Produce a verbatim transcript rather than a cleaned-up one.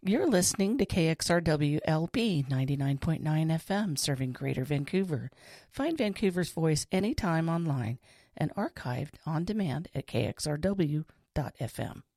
You're listening to K X R W L P ninety-nine point nine F M, serving Greater Vancouver. Find Vancouver's Voice anytime online and archived on demand at k x r w dot f m.